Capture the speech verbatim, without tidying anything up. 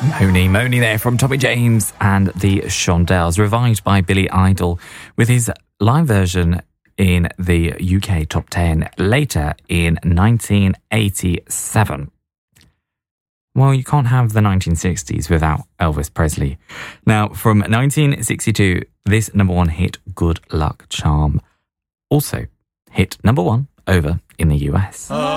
Moni, Moni there from Tommy James and the Shondells, revived by Billy Idol with his live version in the U K Top ten later in nineteen eighty-seven. Well, you can't have the nineteen sixties without Elvis Presley. Now, from nineteen sixty-two, this number one hit, Good Luck Charm, also hit number one over in the U S.